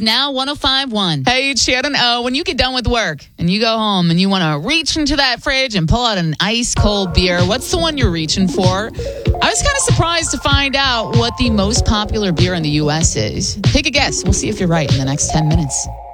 now 105.1. Hey, it's Shannon O. When you get done with work and you go home and you want to reach into that fridge and pull out an ice cold beer, what's the one you're reaching for? I was kind of surprised to find out what the most popular beer in the U.S. is. Take a guess. We'll see if you're right in the next 10 minutes.